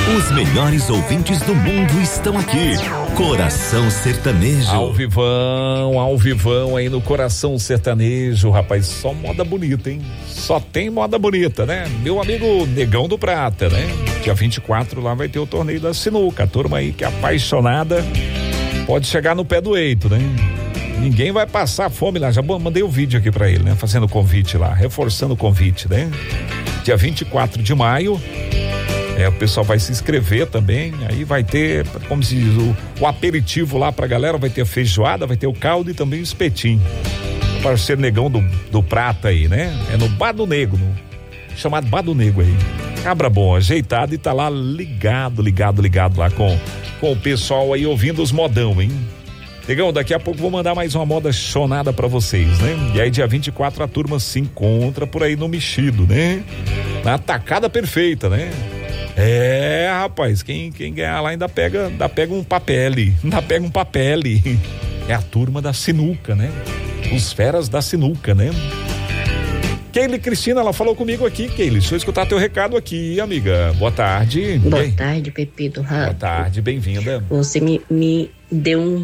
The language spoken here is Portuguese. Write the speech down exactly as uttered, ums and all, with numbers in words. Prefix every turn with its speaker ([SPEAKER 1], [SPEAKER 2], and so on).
[SPEAKER 1] Os melhores ouvintes do mundo estão aqui. Coração Sertanejo.
[SPEAKER 2] Ao vivão, ao vivão aí no Coração Sertanejo, rapaz, só moda bonita, hein? Só tem moda bonita, né? Meu amigo Negão do Prata, né? Dia vinte e quatro lá vai ter o torneio da sinuca. A turma aí que é apaixonada pode chegar no pé do eito, né? Ninguém vai passar fome lá. Já mandei o vídeo aqui pra ele, né? Fazendo o convite lá, reforçando o convite, né? Dia vinte e quatro de maio. É, o pessoal vai se inscrever também, aí vai ter, como se diz, o, o aperitivo lá pra galera, vai ter feijoada, vai ter o caldo e também o espetinho. O parceiro Negão do, do Prata aí, né? É no Bar do Negro, no, chamado Bar do Negro aí. Cabra bom, ajeitado e tá lá ligado, ligado, ligado lá com, com o pessoal aí ouvindo os modão, hein? Negão, daqui a pouco vou mandar mais uma moda chonada pra vocês, né? E aí dia vinte e quatro a turma se encontra por aí no Mexido, né? Na tacada perfeita, né? É, rapaz, quem, quem ganhar lá ainda pega, ainda pega um papel, ainda pega um papel. É a turma da sinuca, né? Os feras da sinuca, né? Keile Cristina, ela falou comigo aqui, Keile, deixa eu escutar teu recado aqui, amiga. Boa tarde.
[SPEAKER 3] Boa tarde, Pepe do Rádio.
[SPEAKER 2] Boa tarde, bem-vinda.
[SPEAKER 3] Você me, me deu um